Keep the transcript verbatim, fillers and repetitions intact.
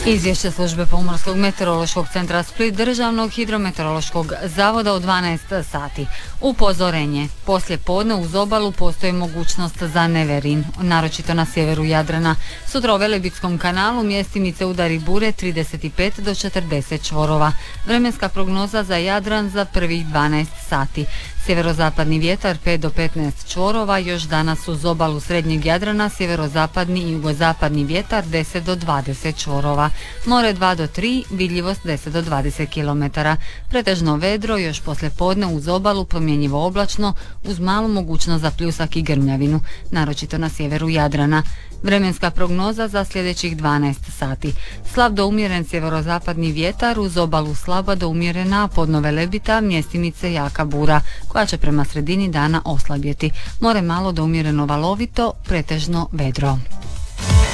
Izvješće službe Pomorskog meteorološkog centra Split Državnog hidrometeorološkog zavoda u dvanaest sati. Upozorenje. Poslije podne uz obalu postoji mogućnost za neverin, naročito na sjeveru Jadrana. Sutra u Velebitskom kanalu mjestimice udari bure trideset pet do četrdeset čvorova. Vremenska prognoza za Jadran za prvih dvanaest sati. Sjeverozapadni vjetar pet do petnaest čvorova, još danas uz obalu srednjeg Jadrana sjeverozapadni i jugozapadni vjetar deset do dvadeset čvorova. More dva do tri, vidljivost deset do dvadeset kilometara. Pretežno vedro, još poslije podne uz obalu promjenjivo oblačno, uz malu mogućnost za pljusak i grmljavinu, naročito na sjeveru Jadrana. Vremenska prognoza za sljedećih dvanaest sati. Slab do umjeren sjeverozapadni vjetar, uz obalu slaba do umjerena, podno Velebita, mjestimice jaka bura, koja će prema sredini dana oslabjeti. More malo do umjereno valovito, pretežno vedro.